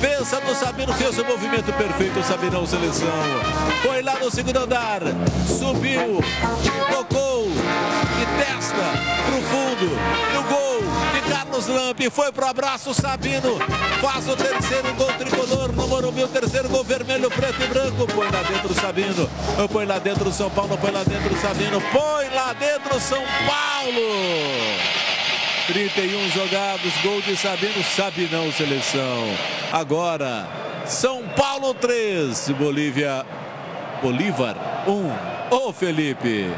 cabeça do Sabino, fez o movimento perfeito, o Sabinão Seleção. Foi lá no segundo andar, subiu, tocou e testa pro fundo, no gol de Carlos Lampe, foi pro abraço, Sabino faz o terceiro gol tricolor no Morumbi, o terceiro gol vermelho, preto e branco, põe lá dentro o Sabino, põe lá dentro o São Paulo, põe lá dentro o Sabino, põe lá dentro o São Paulo. 31 jogados, gol de Sabino, Sabinão Seleção. Agora, São Paulo 3, Bolívar 1. Ô Felipe.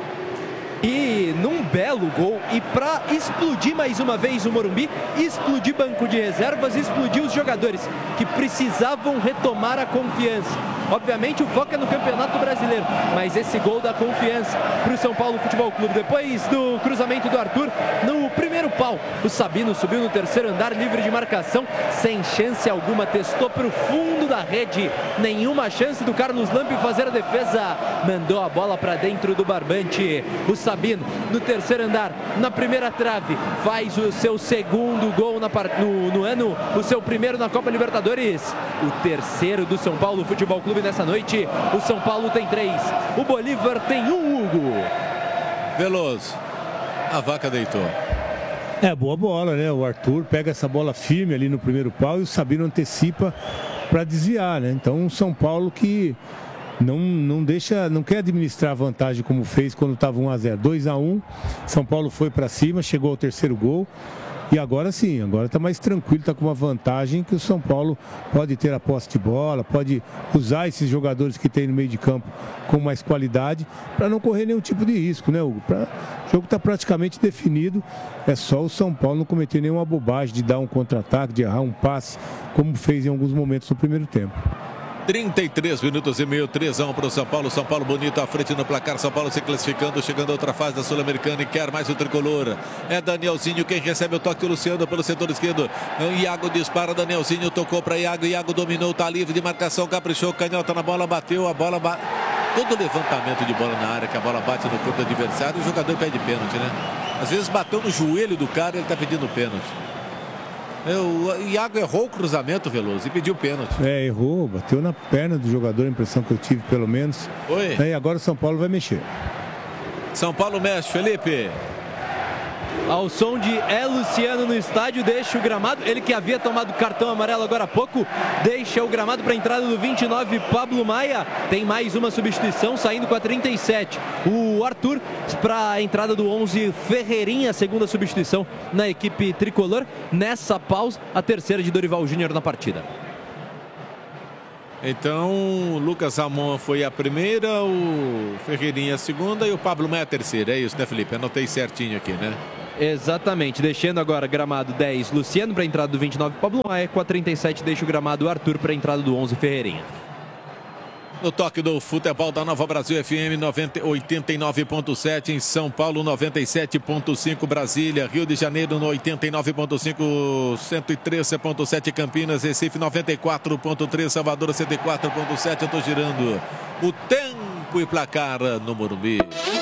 E num belo gol, e para explodir mais uma vez o Morumbi, explodir banco de reservas, explodir os jogadores que precisavam retomar a confiança. Obviamente o foco é no Campeonato Brasileiro, mas esse gol dá confiança para o São Paulo Futebol Clube. Depois do cruzamento do Arthur, no primeiro pau, o Sabino subiu no terceiro andar, livre de marcação, sem chance alguma, testou para o fundo da rede, nenhuma chance do Carlos Lampe fazer a defesa, mandou a bola para dentro do barbante. O Sabino, no terceiro andar, na primeira trave, faz o seu segundo gol no ano, o seu primeiro na Copa Libertadores, o terceiro do São Paulo Futebol Clube nessa noite. O São Paulo tem 3, o Bolívar tem 1, Hugo. Veloso, a vaca deitou. É, boa bola, né? O Arthur pega essa bola firme ali no primeiro pau e o Sabino antecipa para desviar, né? Então, o São Paulo que não quer administrar a vantagem como fez quando estava 1-0. 2-1, São Paulo foi para cima, chegou ao terceiro gol. E agora sim, agora está mais tranquilo, está com uma vantagem que o São Paulo pode ter a posse de bola, pode usar esses jogadores que tem no meio de campo com mais qualidade para não correr nenhum tipo de risco, né, Hugo? O jogo está praticamente definido, é só o São Paulo não cometer nenhuma bobagem de dar um contra-ataque, de errar um passe, como fez em alguns momentos no primeiro tempo. 33 minutos e meio, 3-1 para o São Paulo. São Paulo bonito à frente no placar. São Paulo se classificando, chegando a outra fase da Sul-Americana e quer mais o tricolor. É Danielzinho quem recebe o toque, o Luciano pelo setor esquerdo. Iago dispara, Danielzinho tocou para Iago. Iago dominou, tá livre de marcação, caprichou, canhota na bola, bateu, a bola todo levantamento de bola na área, que a bola bate no corpo do adversário, o jogador pede pênalti, né? Às vezes bateu no joelho do cara, ele tá pedindo pênalti. O Iago errou o cruzamento, Veloso, e pediu pênalti. É, errou, bateu na perna do jogador, a impressão que eu tive, pelo menos. Oi. E agora o São Paulo vai mexer. São Paulo mexe, Felipe. Ao som de Luciano no estádio, deixa o gramado, ele que havia tomado cartão amarelo agora há pouco, deixa o gramado para a entrada do 29, Pablo Maia, tem mais uma substituição, saindo com a 37, o Arthur para a entrada do 11, Ferreirinha, segunda substituição na equipe tricolor, nessa pausa, a terceira de Dorival Júnior na partida. Então, o Lucas Ramon foi a primeira, o Ferreirinha a segunda e o Pablo Maia a terceira, é isso, né, Felipe? Anotei certinho aqui, né? Exatamente, deixando agora gramado 10 Luciano para a entrada do 29 Pablo Maia, com a 37 deixa o gramado Arthur para a entrada do 11 Ferreirinha. No toque do futebol da Nova Brasil FM 89.7 em São Paulo, 97.5 Brasília, Rio de Janeiro no 89.5, 113.7 Campinas, Recife 94.3, Salvador 104.7. Eu tô girando o tempo e placar no Morumbi.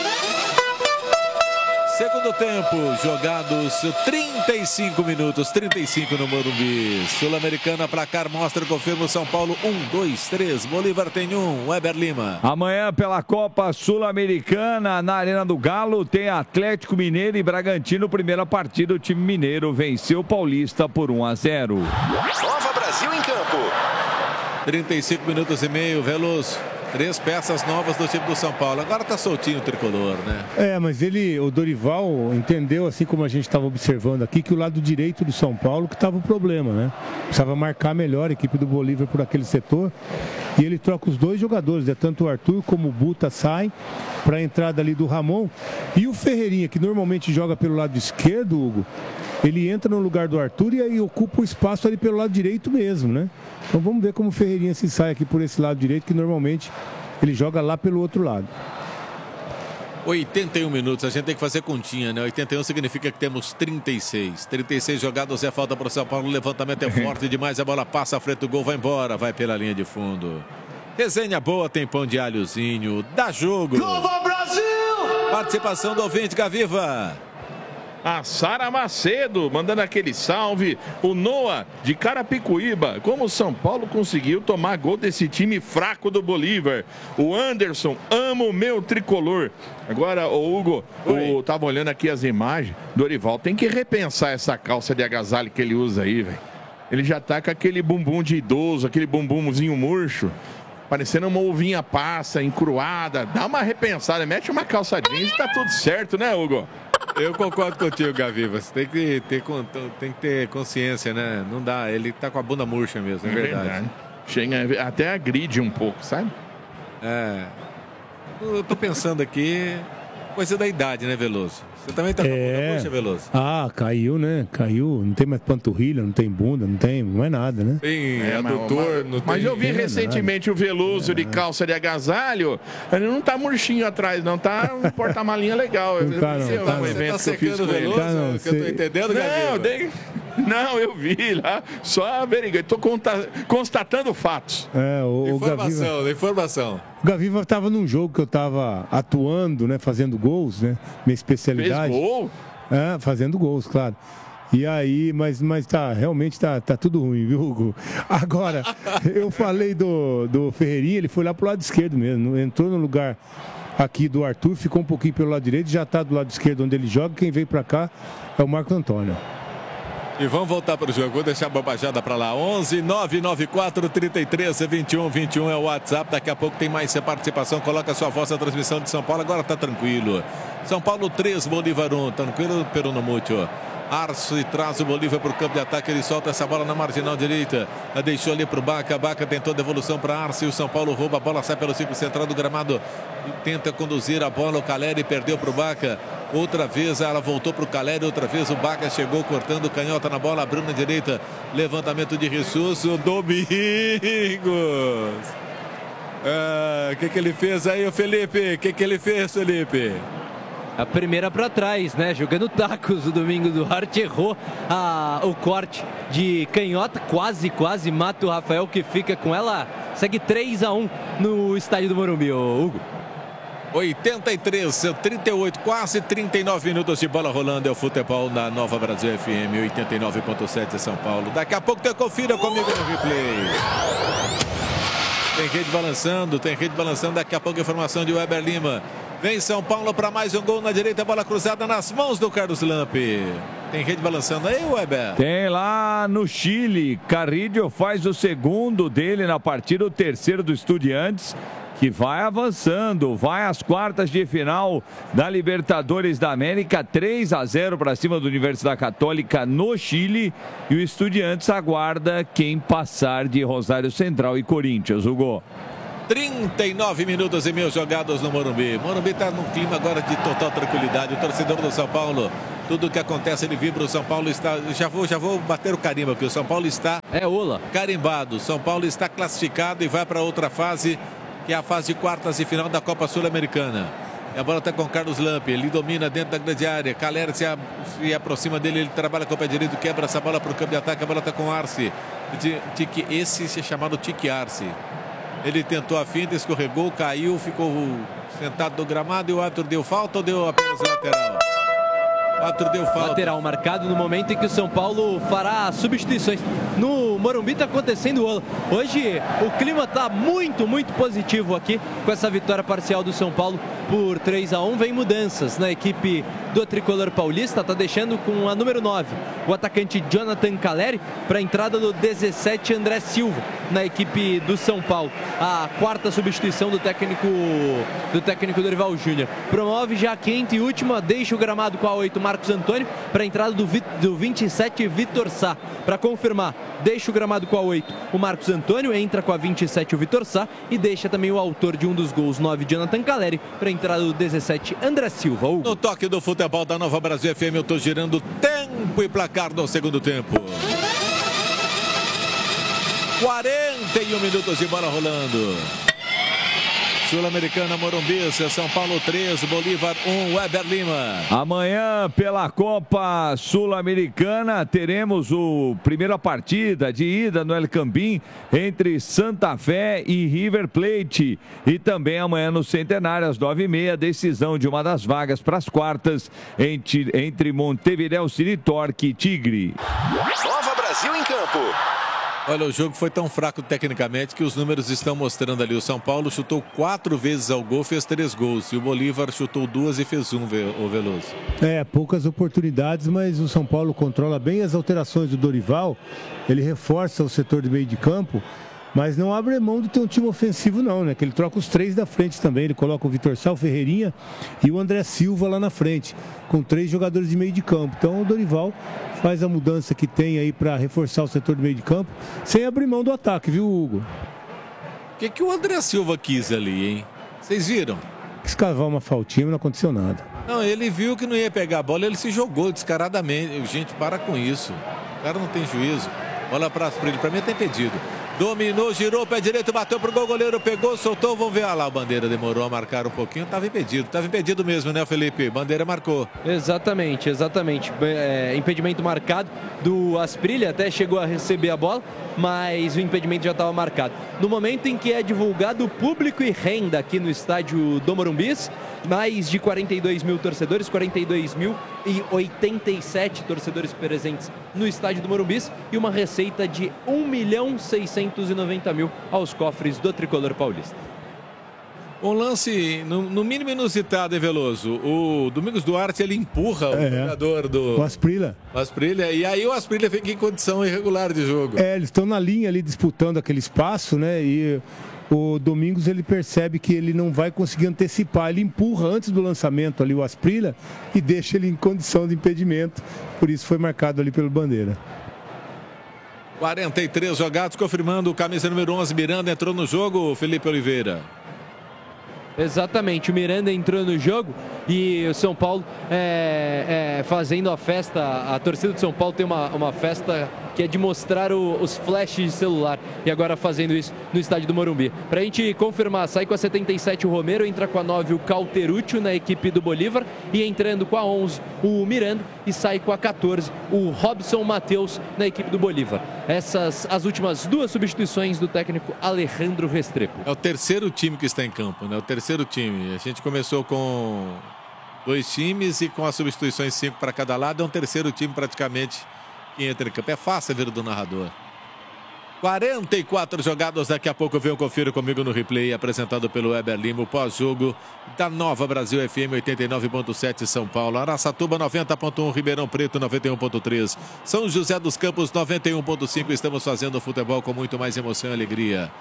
Segundo tempo, jogados 35 minutos, 35 no Morumbi. Sul-Americana, placar mostra, confirma o São Paulo 1, 2, 3. Bolívar tem 1, Weber Lima. Amanhã pela Copa Sul-Americana, na Arena do Galo, tem Atlético Mineiro e Bragantino. Primeira partida, o time mineiro venceu o Paulista por 1-0. Nova Brasil em campo. 35 minutos e meio, Veloso. 3 peças novas do time do São Paulo. Agora tá soltinho o tricolor, né? É, mas o Dorival entendeu, assim como a gente estava observando aqui, que o lado direito do São Paulo que estava o problema, né? Precisava marcar melhor a equipe do Bolívar por aquele setor. E ele troca os dois jogadores, tanto o Arthur como o Buta saem para a entrada ali do Ramon. E o Ferreirinha, que normalmente joga pelo lado esquerdo, Hugo, ele entra no lugar do Arthur e aí ocupa o espaço ali pelo lado direito mesmo, né? Então vamos ver como o Ferreirinha se sai aqui por esse lado direito, que normalmente ele joga lá pelo outro lado. 81 minutos, a gente tem que fazer continha, né? 81 significa que temos 36. 36 jogados é falta para o São Paulo, o levantamento é forte demais, a bola passa à frente do gol, vai embora, vai pela linha de fundo. Resenha boa, tem pão de alhozinho, dá jogo. Nova Brasil! Participação do ouvinte, Gaviva. A Sara Macedo mandando aquele salve. O Noah de Carapicuíba. Como o São Paulo conseguiu tomar gol desse time fraco do Bolívar. O Anderson, amo o meu tricolor. Agora, o Hugo, eu tava olhando aqui as imagens. Dorival tem que repensar essa calça de agasalho que ele usa aí, velho. Ele já tá com aquele bumbum de idoso, aquele bumbumzinho murcho. Parecendo uma ovinha passa, encruada. Dá uma repensada, mete uma calça jeans e tá tudo certo, né, Hugo? Eu concordo contigo, Gavi. Você tem que ter consciência, né? Não dá, ele tá com a bunda murcha mesmo, é verdade. Chega, até agride um pouco, sabe? Eu tô pensando aqui, coisa da idade, né, Veloso? Você também tá com a bunda murcha, Veloso? Caiu, né? Caiu, não tem mais panturrilha, não tem bunda, não tem mais nada, né? Tem adutor, não tem... Mas eu vi recentemente o Veloso de calça de agasalho, ele não tá murchinho atrás, não, tá um porta-malinha legal. Você tá secando o Veloso, que eu tô entendendo, Gavi? Não, eu vi lá, só averiguei, tô constatando fatos. Informação. O Gaviva estava num jogo que eu estava atuando, né, fazendo gols, né, minha especialidade. Fez gol? Fazendo gols, claro. E aí, mas realmente tá tudo ruim, viu, Hugo? Agora, eu falei do Ferreirinha, ele foi lá pro lado esquerdo mesmo, entrou no lugar aqui do Arthur, ficou um pouquinho pelo lado direito, já tá do lado esquerdo onde ele joga, quem veio para cá é o Marco Antônio. E vamos voltar para o jogo. Vou deixar a bobajada para lá. 11 994 33 21 21 é o WhatsApp. Daqui a pouco tem mais participação. Coloca a sua voz na transmissão de São Paulo. Agora tá tranquilo. São Paulo 3, Bolívar 1. Tranquilo, Peruno Múcio. Arce traz o Bolívar para o campo de ataque. Ele solta essa bola na marginal direita. Deixou ali para o Baca. Baca tentou devolução para Arce. O São Paulo rouba a bola, sai pelo círculo central do gramado. Tenta conduzir a bola. O Caleri perdeu para o Baca. Outra vez ela voltou para o Caleri. Outra vez o Baca chegou cortando canhota na bola. Abriu na direita. Levantamento de Rissusso. Domingos. O que ele fez aí, o Felipe? O que ele fez, Felipe? A primeira para trás, né? Jogando tacos. O Domingos Duarte errou o corte de canhota. Quase mata o Rafael, que fica com ela. Segue 3-1 no estádio do Morumbi, Hugo. 83, 38, quase 39 minutos de bola rolando. É o futebol na Nova Brasil FM 89.7 São Paulo. Daqui a pouco você confira comigo no replay. Tem rede balançando. Daqui a pouco informação de Weber Lima. Vem São Paulo para mais um gol na direita. Bola cruzada nas mãos do Carlos Lampe. Tem rede balançando aí, Weber? Tem lá no Chile. Carrillo faz o segundo dele na partida, o terceiro do Estudiantes, que vai avançando, vai às quartas de final da Libertadores da América, 3-0 para cima do Universidade Católica no Chile, e o Estudiantes aguarda quem passar de Rosário Central e Corinthians, Hugo. 39 minutos e meio jogados no Morumbi. Morumbi está num clima agora de total tranquilidade. O torcedor do São Paulo, tudo que acontece ele vibra. O São Paulo está... Já vou bater o carimbo aqui. O São Paulo está carimbado. O São Paulo está classificado e vai para outra fase, que é a fase de quartas de final da Copa Sul-Americana. A bola está com o Carlos Lampe, ele domina dentro da grande área. Caleri se aproxima dele, ele trabalha com o pé direito, quebra essa bola para o campo de ataque. A bola está com o Arce. Esse se é chamado Tique Arce. Ele tentou a finta, escorregou, caiu, ficou sentado no gramado e o árbitro deu falta ou deu apenas lateral? O árbitro deu falta. Lateral marcado no momento em que o São Paulo fará substituições. No Morumbi está acontecendo hoje o clima está muito positivo aqui com essa vitória parcial do São Paulo por 3-1. Vem mudanças na equipe do tricolor paulista, está deixando com a número 9 o atacante Jonathan Caleri para a entrada do 17 André Silva na equipe do São Paulo. A quarta substituição do técnico Dorival Júnior. Promove já a quinta e última, deixa o gramado com a 8 Marcos Antônio para a entrada do 27 Vitor Sá. Para confirmar, deixa o gramado com a 8 o Marcos Antônio, entra com a 27 o Vitor Sá e deixa também o autor de um dos gols, 9 Jonathan Caleri, para a entrada do 17 André Silva. No toque do futebol da Nova Brasil FM, eu estou girando tempo e placar no segundo tempo. 41 minutos de bola rolando. Sul-Americana, Morumbi, São Paulo 3, Bolívar 1, Weber Lima. Amanhã, pela Copa Sul-Americana, teremos a primeira partida de ida no El Cambim entre Santa Fé e River Plate. E também amanhã no Centenário, às 9h30, decisão de uma das vagas para as quartas entre Montevideo City Torque e Tigre. Nova Brasil em campo. Olha, o jogo foi tão fraco tecnicamente que os números estão mostrando ali. O São Paulo chutou 4 vezes ao gol, fez 3 gols. E o Bolívar chutou 2 e fez 1, o Veloso. Poucas oportunidades, mas o São Paulo controla bem as alterações do Dorival. Ele reforça o setor de meio de campo, mas não abre mão de ter um time ofensivo não, né? Que ele troca os 3 da frente também. Ele coloca o Vitor Sá, o Ferreirinha e o André Silva lá na frente, com 3 jogadores de meio de campo. Então o Dorival faz a mudança que tem aí para reforçar o setor de meio de campo, sem abrir mão do ataque, viu, Hugo? O que o André Silva quis ali, hein? Vocês viram? Quis cavar uma faltinha, mas não aconteceu nada. Não, ele viu que não ia pegar a bola, ele se jogou descaradamente. Gente, para com isso. O cara não tem juízo. Bola para Asprilla, para mim tem impedido. Dominou, girou, pé direito, bateu pro gol, goleiro pegou, soltou, vamos ver. Lá, a Bandeira demorou a marcar um pouquinho, estava impedido mesmo, né, Felipe? Bandeira marcou. Exatamente. Impedimento marcado do Asprilla, até chegou a receber a bola, mas o impedimento já estava marcado. No momento em que é divulgado público e renda aqui no estádio do Morumbi, mais de 42 mil torcedores, 42.087 torcedores presentes no estádio do Morumbi e uma receita de 1.690.000 aos cofres do tricolor paulista. Um lance, no mínimo inusitado, hein, Veloso? O Domingos Duarte, ele empurra o jogador do... O Asprilla. E aí o Asprilla fica em condição irregular de jogo. Eles estão na linha ali disputando aquele espaço, né? E o Domingos, ele percebe que ele não vai conseguir antecipar. Ele empurra antes do lançamento ali o Asprilla e deixa ele em condição de impedimento. Por isso foi marcado ali pelo Bandeira. 43 jogados, confirmando o camisa número 11, Miranda, entrou no jogo, Felipe Oliveira. Exatamente, o Miranda entrou no jogo e o São Paulo fazendo a festa. A torcida do São Paulo tem uma festa que é de mostrar os flashes de celular, e agora fazendo isso no estádio do Morumbi. Pra gente confirmar, sai com a 77 o Romero, entra com a 9 o Cauteruccio na equipe do Bolívar, e entrando com a 11 o Miranda, e sai com a 14 o Robson Matheus na equipe do Bolívar. Essas as últimas 2 substituições do técnico Alejandro Restrepo. É o terceiro time que está em campo, né? O terceiro time. A gente começou com 2 times e com as substituições 5 para cada lado. É um terceiro time praticamente que entra em campo. É fácil ver do narrador. 44 jogados, daqui a pouco eu confiro comigo no replay, apresentado pelo Weber Lima, o pós-jogo da Nova Brasil FM 89.7 São Paulo, Araçatuba 90.1, Ribeirão Preto 91.3, São José dos Campos 91.5. Estamos fazendo futebol com muito mais emoção e alegria.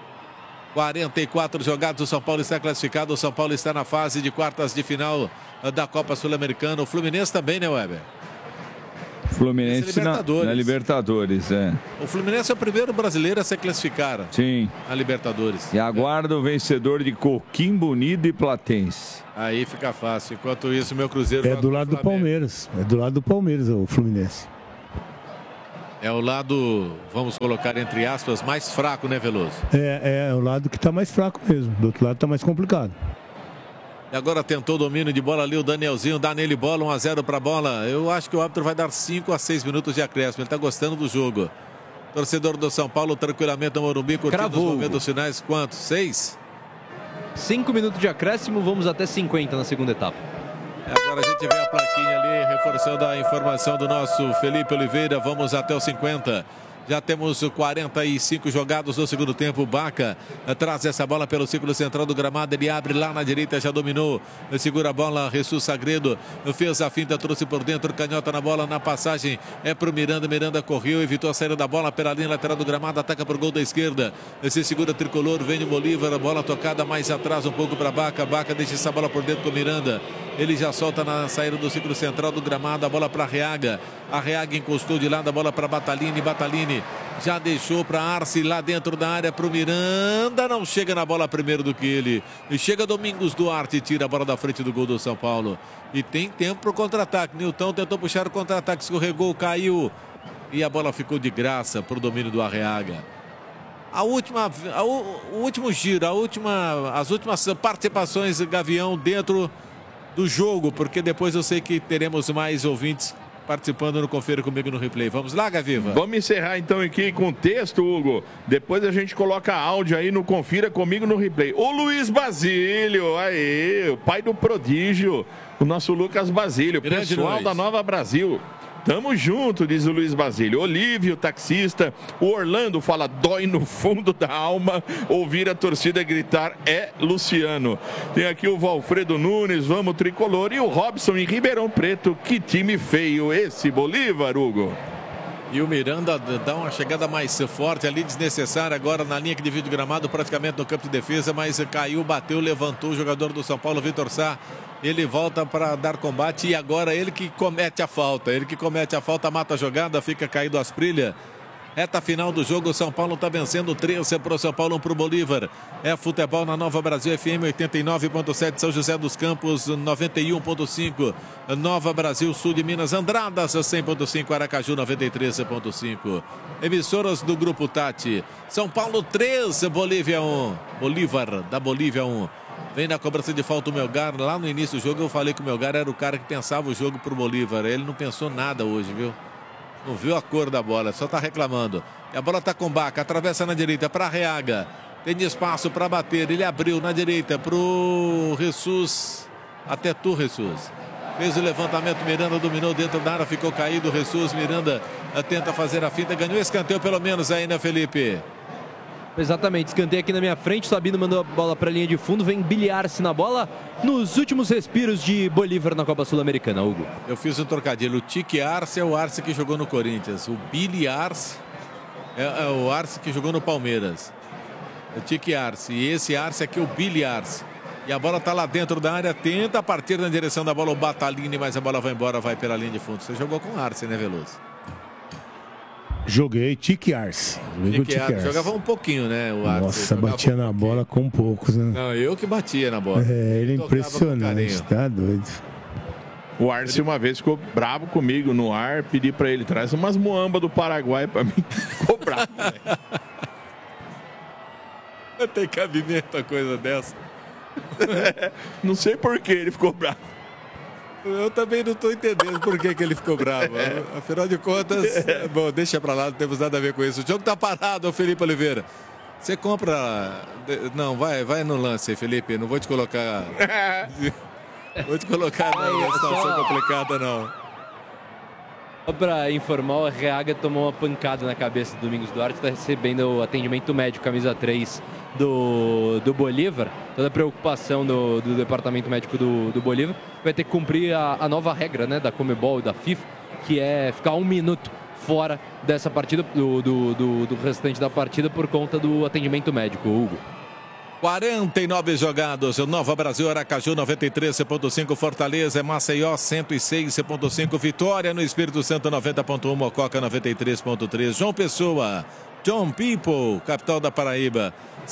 44 jogados, o São Paulo está classificado, o São Paulo está na fase de quartas de final da Copa Sul-Americana. O Fluminense também, né, Weber? Fluminense na Libertadores, O Fluminense é o primeiro brasileiro a se classificar. Sim. Na Libertadores. E aguarda o vencedor de Coquimbo Unido e Platense. Aí fica fácil. Enquanto isso, o meu Cruzeiro... É do lado do Palmeiras. É do lado do Palmeiras, o Fluminense. É o lado, vamos colocar entre aspas, mais fraco, né, Veloso? É o lado que está mais fraco mesmo. Do outro lado está mais complicado. E agora tentou o domínio de bola ali o Danielzinho, dá nele bola, 1-0 para a bola. Eu acho que o árbitro vai dar 5 a 6 minutos de acréscimo. Ele está gostando do jogo. Torcedor do São Paulo, tranquilamente no Morumbi, curtindo os momentos finais. Quantos? 6? 5 minutos de acréscimo, vamos até 50 na segunda etapa. Agora a gente vê a plaquinha ali, reforçando a informação do nosso Felipe Oliveira. Vamos até os 50. Já temos 45 jogados no segundo tempo. Baca traz essa bola pelo círculo central do gramado. Ele abre lá na direita, já dominou. Segura a bola, Jesus Sagredo. Fez a finta, trouxe por dentro. Canhota na bola, na passagem. É pro Miranda. Miranda correu, evitou a saída da bola pela linha lateral do gramado. Ataca pro gol da esquerda. Se segura Tricolor, vem o Bolívar. A bola tocada mais atrás um pouco para Baca. Baca deixa essa bola por dentro com Miranda. Ele já solta na saída do círculo central do gramado. A bola para Arreaga. Arreaga encostou de lado a bola para Batalini. Batalini já deixou para Arce lá dentro da área para o Miranda. Não chega na bola primeiro do que ele. E chega Domingos Duarte e tira a bola da frente do gol do São Paulo. E tem tempo para o contra-ataque. Nilton tentou puxar o contra-ataque, escorregou, caiu. E a bola ficou de graça para o domínio do Arreaga. o último giro, as últimas participações Gavião dentro do jogo, porque depois eu sei que teremos mais ouvintes participando no Confira Comigo no Replay. Vamos lá, Gaviva? Vamos encerrar então aqui com o texto, Hugo. Depois a gente coloca áudio aí no Confira Comigo no Replay. O Luiz Basílio, aí, o pai do prodígio, o nosso Lucas Basílio, grande pessoal Luiz. da Nova Brasil. Tamo junto, diz o Luiz Basílio. Olívio, taxista. O Orlando fala, dói no fundo da alma ouvir a torcida gritar, é Luciano. Tem aqui o Valfredo Nunes, vamos tricolor. E o Robson em Ribeirão Preto, que time feio esse, Bolívar, Hugo. E o Miranda dá uma chegada mais forte ali, desnecessária, agora na linha que divide o gramado, praticamente no campo de defesa, mas caiu, bateu, levantou o jogador do São Paulo, Vitor Sá. Ele volta para dar combate e agora ele que comete a falta. Ele que comete a falta, mata a jogada, fica caído Asprilha. Reta final do jogo, o São Paulo está vencendo 13 para o São Paulo, 1 para o Bolívar. É futebol na Nova Brasil FM 89.7, São José dos Campos 91.5, Nova Brasil, Sul de Minas, Andradas 100.5, Aracaju 93.5. Emissoras do Grupo Tati. São Paulo 13, Bolívia 1. Bolívar da Bolívia 1. Vem na cobrança de falta o Melgar. Lá no início do jogo eu falei que o Melgar era o cara que pensava o jogo pro Bolívar. Ele não pensou nada hoje, viu? Não viu a cor da bola, só tá reclamando. E a bola tá com Baca, atravessa na direita para Reaga. Tem espaço para bater, ele abriu na direita pro Jesus. Até tu, Jesus. Fez o levantamento, Miranda dominou dentro da área, ficou caído. Jesus, Miranda tenta fazer a finta, ganhou escanteio pelo menos aí, né, Felipe? Exatamente, escanteio aqui na minha frente, Sabino mandou a bola para a linha de fundo, vem Bilhar-se na bola nos últimos respiros de Bolívar na Copa Sul-Americana, Hugo. Eu fiz um trocadilho, o Tique Arce é o Arce que jogou no Corinthians, o Billy Arce é o Arce que jogou no Palmeiras, o Tique Arce, e esse Arce aqui é o Billy Arce. E a bola tá lá dentro da área, tenta partir na direção da bola o Batalini, mas a bola vai embora, vai pela linha de fundo. Você jogou com Arce, né, Veloso? Joguei Tique Arce. Jogava um pouquinho, né, o Arce. Nossa, batia na bola com poucos, né? Não, eu que batia na bola. É, ele é impressionante, tá doido. O Arce uma vez ficou bravo comigo no ar, pedi pra ele, traz umas muamba do Paraguai pra mim. Ficou bravo, velho. Não tem cabimento a coisa dessa. Não sei por que ele ficou bravo. Eu também não estou entendendo por que ele ficou bravo. Afinal de contas, bom, deixa pra lá, não temos nada a ver com isso. O jogo tá parado, Felipe Oliveira. Você compra... Não, vai no lance, Felipe. Não vou te colocar... Vou te colocar numa situação complicada, não. Só para informar, o Reaga tomou uma pancada na cabeça do Domingos Duarte, está recebendo o atendimento médico, camisa 3 do Bolívar. Toda a preocupação do departamento médico do Bolívar. Vai ter que cumprir a nova regra, né, da Conmebol e da FIFA, que é ficar 1 minuto fora dessa partida, do restante da partida, por conta do atendimento médico, Hugo. 49 jogados, Nova Brasil, Aracaju 93.5, Fortaleza, Maceió 106.5, Vitória no Espírito Santo 90.1, Mococa 93.3, João Pessoa, John People, capital da Paraíba,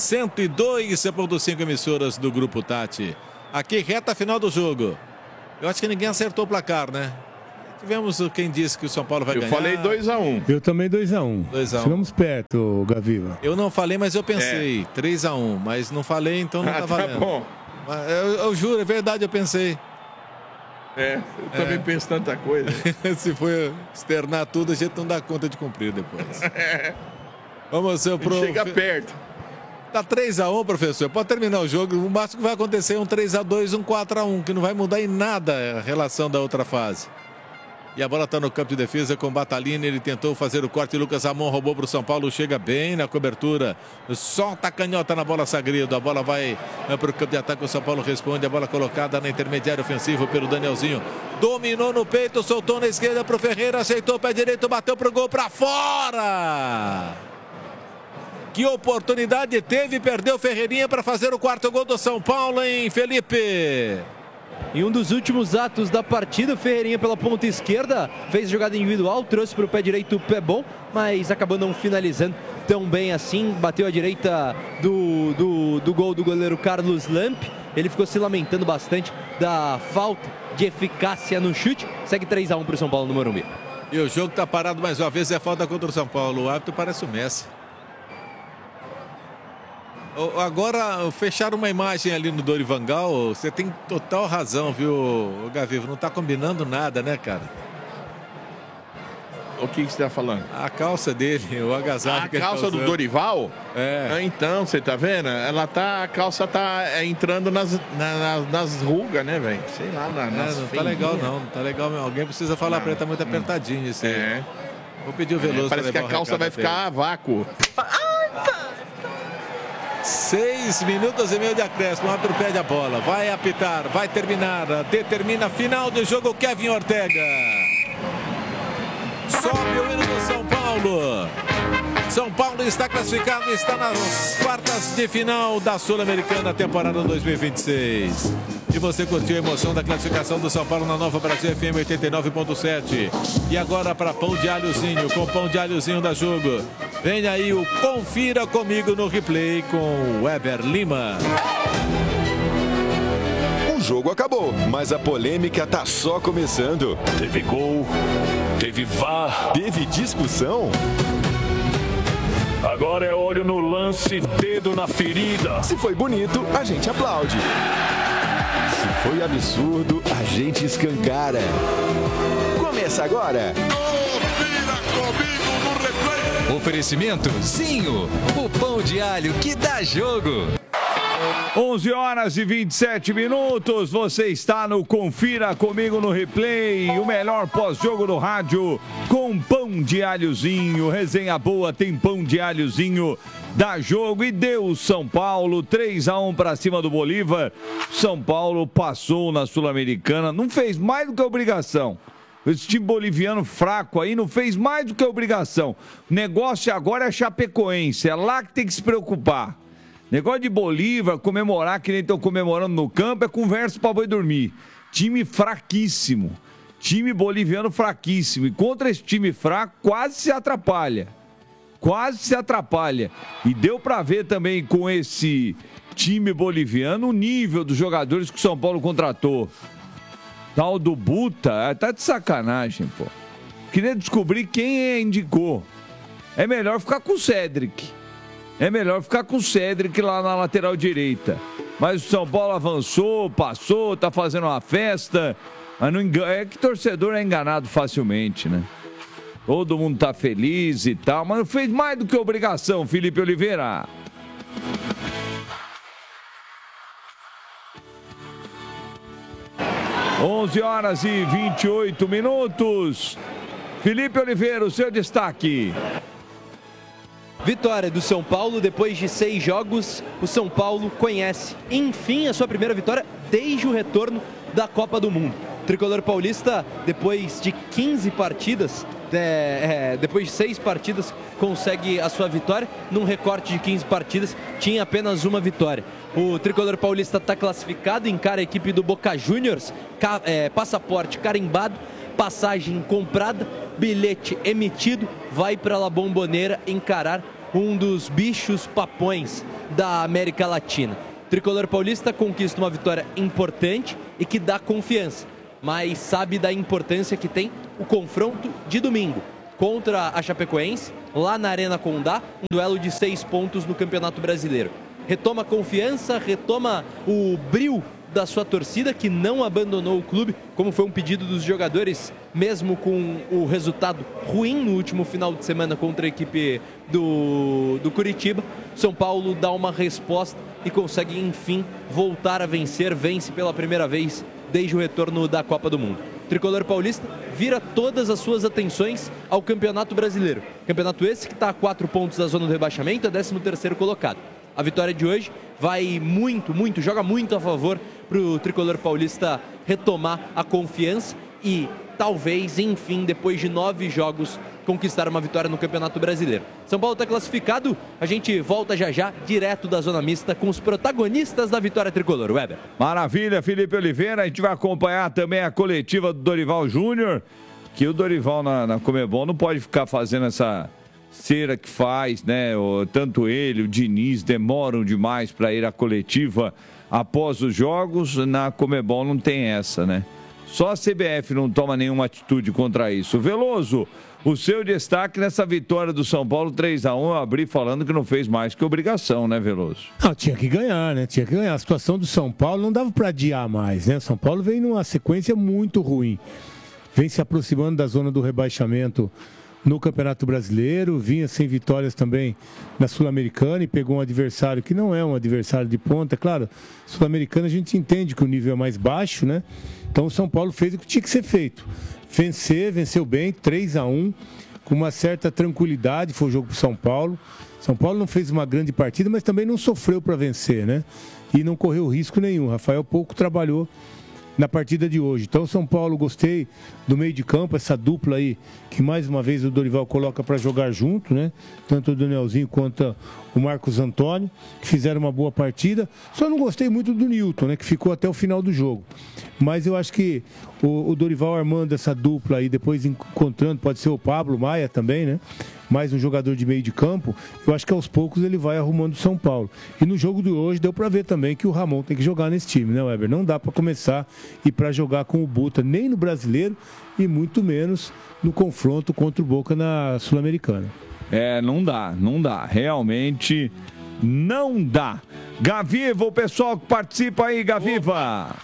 102.5 emissoras do Grupo Tati. Aqui, reta final do jogo. Eu acho que ninguém acertou o placar, né? Tivemos quem disse que o São Paulo vai ganhar. Eu falei 2-1. Eu também 2-1. 2-1. Chegamos perto, Gaviva. Eu não falei, mas eu pensei. 3-1, mas não falei, então não tá valendo. Tá bom. Eu juro, é verdade, eu pensei. Eu também penso tanta coisa. Se for externar tudo, a gente não dá conta de cumprir depois. Vamos, seu prof. Chega perto. Tá 3-1, professor. Pode terminar o jogo. O máximo que vai acontecer é um 3-2, um 4-1, que não vai mudar em nada a relação da outra fase. E a bola está no campo de defesa com Batalini. Ele tentou fazer o corte. Lucas Ramon roubou para o São Paulo. Chega bem na cobertura. Solta a canhota na bola, Sagredo. A bola vai para o campo de ataque. O São Paulo responde. A bola colocada na intermediária ofensiva pelo Danielzinho. Dominou no peito. Soltou na esquerda para o Ferreira. Aceitou o pé direito. Bateu para o gol para fora. Que oportunidade teve. Perdeu o Ferreirinha para fazer o quarto gol do São Paulo, hein, Felipe? Em um dos últimos atos da partida, o Ferreirinha pela ponta esquerda fez jogada individual, trouxe para o pé direito o pé bom, mas acabou não finalizando tão bem assim. Bateu à direita do gol do goleiro Carlos Lamp. Ele ficou se lamentando bastante da falta de eficácia no chute. Segue 3-1 para o São Paulo no Morumbi. E o jogo está parado mais uma vez, é falta contra o São Paulo. O árbitro parece o Messi. Agora, fecharam uma imagem ali no Dorivangal, você tem total razão, viu, Gavivo? Não tá combinando nada, né, cara? O que você está falando? A calça dele, o agasalho que ele tá usando. A calça do Dorival? É. Então, você tá vendo? A calça tá entrando nas rugas, né, velho? Sei lá, não tá legal não tá legal mesmo. Alguém precisa falar pra ele, tá muito apertadinho isso aí. Vou pedir o Veloso. Parece que a calça vai ficar a vácuo. 6 minutos e meio de acréscimo, o árbitro pede a bola, vai apitar, vai terminar, determina final do jogo, Kevin Ortega. Sobe o hino do São Paulo. São Paulo está classificado, está nas quartas de final da Sul-Americana, temporada 2026. E você curtiu a emoção da classificação do São Paulo na Nova Brasil FM 89.7. E agora para Pão de Alhozinho, com Pão de Alhozinho da Jogo. Vem aí o Confira Comigo no Replay com Weber Lima. O jogo acabou, mas a polêmica tá só começando. Teve gol, teve VAR, teve discussão. Agora é olho no lance, dedo na ferida. Se foi bonito, a gente aplaude. Se foi absurdo, a gente escancara. Começa agora. Confira Comigo no Replay. Oferecimento Zinho, o pão de alho que dá jogo. 11 horas e 27 minutos, você está no Confira Comigo no Replay, o melhor pós-jogo do rádio, com Pão de Alhozinho, resenha boa, tem Pão de Alhozinho, dá jogo e deu São Paulo, 3-1 para cima do Bolívar. São Paulo passou na Sul-Americana, não fez mais do que obrigação. Esse time boliviano fraco aí não fez mais do que obrigação. O negócio agora é Chapecoense, é lá que tem que se preocupar. Negócio de Bolívar, comemorar que nem estão comemorando no campo, é conversa para boi dormir. Time fraquíssimo. Time boliviano fraquíssimo. E contra esse time fraco, quase se atrapalha. Quase se atrapalha. E deu para ver também com esse time boliviano o nível dos jogadores que o São Paulo contratou. Tal do Buta, tá de sacanagem, pô. Queria descobrir quem indicou. É melhor ficar com o Cédric. É melhor ficar com o Cédric lá na lateral direita. Mas o São Paulo avançou, passou, tá fazendo uma festa. Mas não é que torcedor é enganado facilmente, né? Todo mundo tá feliz e tal, mas não fez mais do que obrigação, Felipe Oliveira. Onze horas e 28 minutos. Felipe Oliveira, o seu destaque. Vitória do São Paulo, depois de 6 jogos, o São Paulo conhece, enfim, a sua primeira vitória desde o retorno da Copa do Mundo. O tricolor paulista, depois de 15 partidas, depois de 6 partidas, consegue a sua vitória. Num recorte de 15 partidas, tinha apenas uma vitória. O tricolor paulista está classificado, encara a equipe do Boca Juniors, passaporte carimbado, passagem comprada, bilhete emitido, vai para La Bombonera encarar um dos bichos papões da América Latina. O tricolor paulista conquista uma vitória importante e que dá confiança, mas sabe da importância que tem o confronto de domingo contra a Chapecoense, lá na Arena Condá, um duelo de 6 pontos no Campeonato Brasileiro. Retoma a confiança, retoma o brio da sua torcida, que não abandonou o clube, como foi um pedido dos jogadores, mesmo com o resultado ruim no último final de semana contra a equipe do Curitiba. São Paulo dá uma resposta e consegue, enfim, voltar a vencer, vence pela primeira vez desde o retorno da Copa do Mundo. O tricolor paulista vira todas as suas atenções ao Campeonato Brasileiro. Campeonato esse que está a 4 pontos da zona do rebaixamento, é 13º colocado. A vitória de hoje vai joga muito a favor para o tricolor paulista retomar a confiança e talvez, enfim, depois de 9 jogos, conquistar uma vitória no Campeonato Brasileiro. São Paulo está classificado, a gente volta já direto da zona mista com os protagonistas da vitória tricolor. Weber. Maravilha, Felipe Oliveira, a gente vai acompanhar também a coletiva do Dorival Júnior, que o Dorival na Conmebol não pode ficar fazendo essa cera que faz, né? Tanto ele, o Diniz, demoram demais para ir à coletiva após os jogos. Na Conmebol não tem essa, né? Só a CBF não toma nenhuma atitude contra isso. Veloso, o seu destaque nessa vitória do São Paulo 3-1, eu abri falando que não fez mais que obrigação, né, Veloso? Não, tinha que ganhar, né? Tinha que ganhar. A situação do São Paulo não dava para adiar mais, né? O São Paulo vem numa sequência muito ruim. Vem se aproximando da zona do rebaixamento no Campeonato Brasileiro, vinha sem vitórias também na Sul-Americana e pegou um adversário que não é um adversário de ponta. Claro, Sul-Americana a gente entende que o nível é mais baixo, né? Então o São Paulo fez o que tinha que ser feito. Venceu bem, 3-1, com uma certa tranquilidade, foi o jogo para o São Paulo. São Paulo não fez uma grande partida, mas também não sofreu para vencer, né? E não correu risco nenhum. Rafael pouco trabalhou na partida de hoje. Então, São Paulo, gostei do meio de campo, essa dupla aí, que mais uma vez o Dorival coloca para jogar junto, né? Tanto o Danielzinho quanto o Marcos Antônio, que fizeram uma boa partida. Só não gostei muito do Nilton, né? Que ficou até o final do jogo. Mas eu acho que o Dorival armando essa dupla aí, depois encontrando, pode ser o Pablo Maia também, né? Mais um jogador de meio de campo, eu acho que aos poucos ele vai arrumando o São Paulo. E no jogo de hoje deu para ver também que o Ramon tem que jogar nesse time, né, Weber? Não dá para começar e para jogar com o Buta, nem no Brasileiro e muito menos no confronto contra o Boca na Sul-Americana. Não dá. Realmente não dá. Gaviva, o pessoal que participa aí, Gaviva.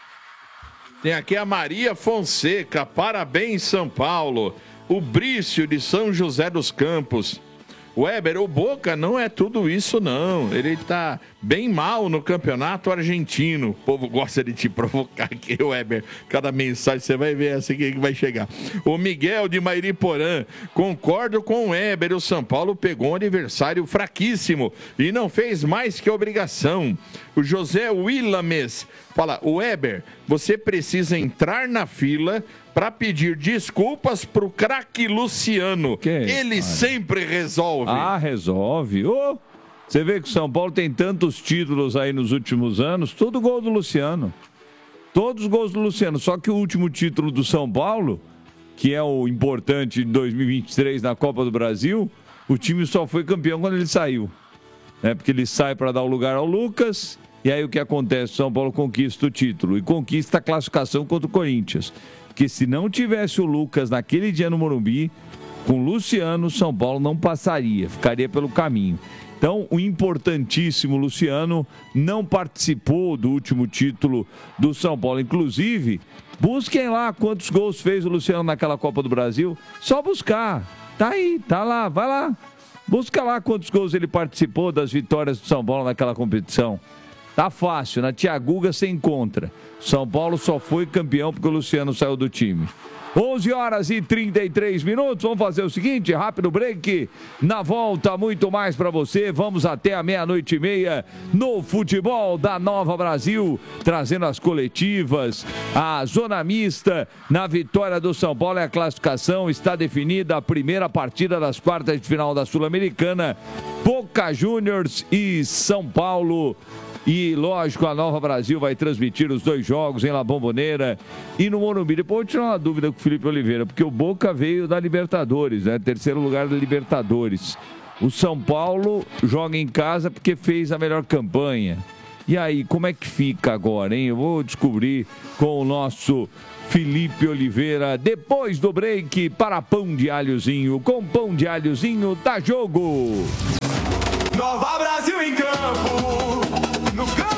Tem aqui a Maria Fonseca, parabéns São Paulo. O Brício de São José dos Campos. Weber, o Boca não é tudo isso não. Ele tá bem mal no campeonato argentino. O povo gosta de te provocar aqui, Weber. Cada mensagem você vai ver essa aqui que vai chegar. O Miguel de Mairiporã. Concordo com o Weber. O São Paulo pegou um adversário fraquíssimo e não fez mais que obrigação. O José Willames fala, Weber, você precisa entrar na fila para pedir desculpas pro craque Luciano. Ele sempre resolve. Resolve. Você vê que o São Paulo tem tantos títulos aí nos últimos anos, todo gol do Luciano. Todos os gols do Luciano. Só que o último título do São Paulo, que é o importante de 2023 na Copa do Brasil, o time só foi campeão quando ele saiu. Porque ele sai para dar o lugar ao Lucas, e aí o que acontece? O São Paulo conquista o título e conquista a classificação contra o Corinthians. Porque se não tivesse o Lucas naquele dia no Morumbi, com o Luciano, o São Paulo não passaria, ficaria pelo caminho. Então, o importantíssimo Luciano não participou do último título do São Paulo. Inclusive, busquem lá quantos gols fez o Luciano naquela Copa do Brasil. Só buscar. Tá aí, tá lá, vai lá. Busca lá quantos gols ele participou das vitórias do São Paulo naquela competição. Tá fácil, na Tiaguga você encontra. São Paulo só foi campeão porque o Luciano saiu do time. 11h33, vamos fazer o seguinte, rápido break, na volta muito mais para você, vamos até a 00:30 no futebol da Nova Brasil, trazendo as coletivas, a zona mista, na vitória do São Paulo, a classificação está definida, a primeira partida das quartas de final da Sul-Americana, Boca Juniors e São Paulo. E, lógico, a Nova Brasil vai transmitir os dois jogos em La Bombonera e no Morumbi. Depois eu vou tirar uma dúvida com o Felipe Oliveira, porque o Boca veio da Libertadores, né? Terceiro lugar da Libertadores. O São Paulo joga em casa porque fez a melhor campanha. E aí, como é que fica agora, hein? Eu vou descobrir com o nosso Felipe Oliveira depois do break para Pão de Alhozinho. Com Pão de Alhozinho, dá jogo! Nova Brasil em campo! No campo